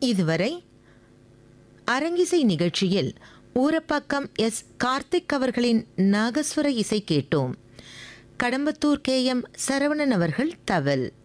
இதுவரை அரங்கிசை நிகழ்ச்சியில் ஊரப்பாக்கம் எஸ். கார்த்திக் அவர்களின் நாகஸ்வர இசை கேட்டோம். கடம்பத்தூர் கே. எம். சரவணன் அவர்கள் தவில்.